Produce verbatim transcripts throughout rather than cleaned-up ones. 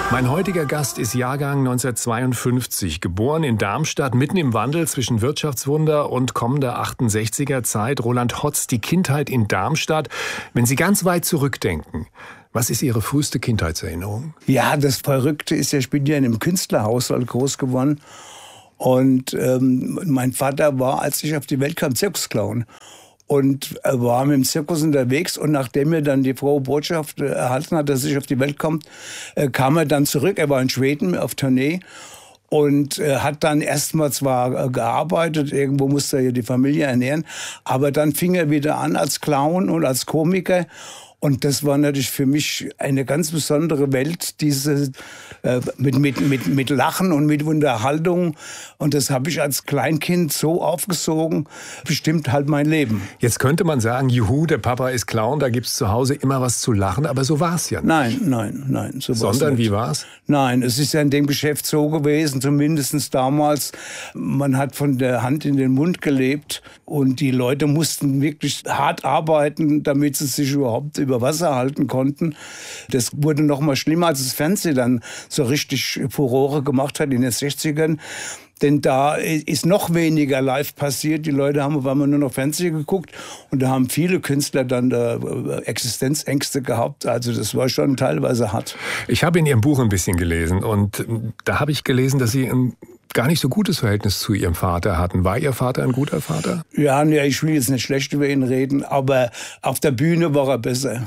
Mein heutiger Gast ist Jahrgang neunzehnhundertzweiundfünfzig, geboren in Darmstadt, mitten im Wandel zwischen Wirtschaftswunder und kommender achtundsechziger Zeit. Roland Hotz, die Kindheit in Darmstadt. Wenn Sie ganz weit zurückdenken, was ist Ihre früheste Kindheitserinnerung? Ja, das Verrückte ist, ich bin ja in einem Künstlerhaushalt groß geworden. Und ähm, mein Vater war, als ich auf die Welt kam, Zirkusclown. Und er war mit dem Zirkus unterwegs. Und nachdem er dann die frohe Botschaft erhalten hat, dass ich auf die Welt komme, kam er dann zurück. Er war in Schweden auf Tournee. Und äh, hat dann erstmal zwar äh, gearbeitet, irgendwo musste er ja die Familie ernähren, aber dann fing er wieder an als Clown und als Komiker. Und das war natürlich für mich eine ganz besondere Welt, diese äh, mit, mit, mit, mit Lachen und mit Unterhaltung. Und das habe ich als Kleinkind so aufgesogen, bestimmt halt mein Leben. Jetzt könnte man sagen, juhu, der Papa ist Clown, da gibt's zu Hause immer was zu lachen, aber so war's ja nicht. Nein, nein, nein. So Sondern nicht. Wie war's? Nein, es ist ja in dem Geschäft so gewesen, zumindest damals. Man hat von der Hand in den Mund gelebt und die Leute mussten wirklich hart arbeiten, damit sie sich überhaupt über Wasser halten konnten. Das wurde noch mal schlimmer, als das Fernsehen dann so richtig Furore gemacht hat in den sechzigern. Denn da ist noch weniger live passiert. Die Leute haben auf einmal nur noch Fernsehen geguckt. Und da haben viele Künstler dann da Existenzängste gehabt. Also das war schon teilweise hart. Ich habe in Ihrem Buch ein bisschen gelesen. Und da habe ich gelesen, dass Sie ein gar nicht so gutes Verhältnis zu Ihrem Vater hatten. War Ihr Vater ein guter Vater? Ja, ja, ich will jetzt nicht schlecht über ihn reden. Aber auf der Bühne war er besser.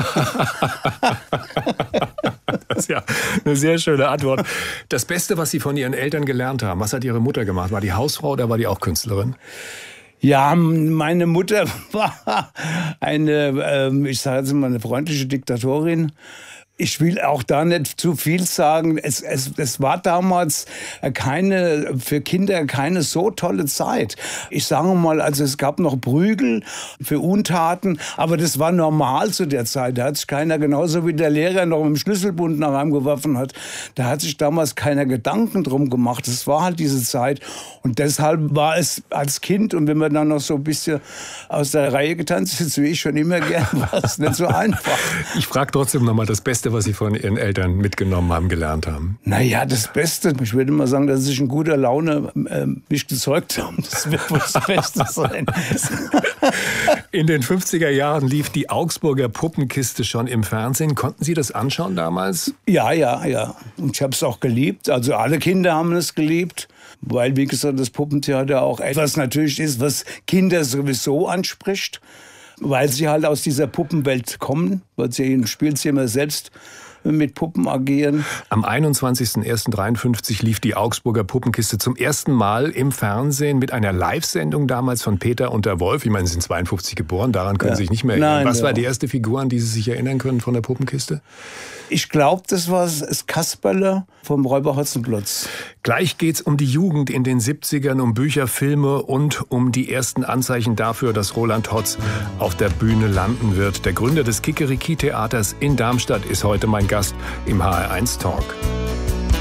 Das ist ja eine sehr schöne Antwort. Das Beste, was Sie von Ihren Eltern gelernt haben, was hat Ihre Mutter gemacht? War die Hausfrau oder war die auch Künstlerin? Ja, meine Mutter war eine, ich sage jetzt mal, eine freundliche Diktatorin. Ich will auch da nicht zu viel sagen. Es, es, es war damals keine, für Kinder keine so tolle Zeit. Ich sage mal, also es gab noch Prügel für Untaten, aber das war normal zu der Zeit. Da hat sich keiner, genauso wie der Lehrer noch mit dem Schlüsselbund nach einem geworfen hat, da hat sich damals keiner Gedanken drum gemacht. Das war halt diese Zeit. Und deshalb war es als Kind, und wenn man dann noch so ein bisschen aus der Reihe getanzt ist, wie ich schon immer gern, war es nicht so einfach. Ich frage trotzdem nochmal das Beste, was Sie von Ihren Eltern mitgenommen haben, gelernt haben. Naja, das Beste, ich würde mal sagen, dass sie in guter Laune äh, mich gezeugt haben. Das wird wohl das Beste sein. In den fünfziger Jahren lief die Augsburger Puppenkiste schon im Fernsehen. Konnten Sie das anschauen damals? Ja, ja, ja. Und ich habe es auch geliebt. Also alle Kinder haben es geliebt. Weil, wie gesagt, das Puppentheater auch etwas natürlich ist, was Kinder sowieso anspricht. Weil sie halt aus dieser Puppenwelt kommen, weil sie im Spielzimmer selbst mit Puppen agieren. Am einundzwanzigsten ersten dreiundfünfzig lief die Augsburger Puppenkiste zum ersten Mal im Fernsehen mit einer Live-Sendung damals von Peter und der Wolf. Ich meine, Sie sind zweiundfünfzig geboren, daran können ja. Sie sich nicht mehr erinnern. Nein, Was ja. war die erste Figur, an die Sie sich erinnern können von der Puppenkiste? Ich glaube, das war das Kasperle vom Räuber Hotzenplotz. Gleich geht's um die Jugend in den siebzigern, um Bücher, Filme und um die ersten Anzeichen dafür, dass Roland Hotz auf der Bühne landen wird. Der Gründer des Kikeriki-Theaters in Darmstadt ist heute mein Gast im H R eins Talk.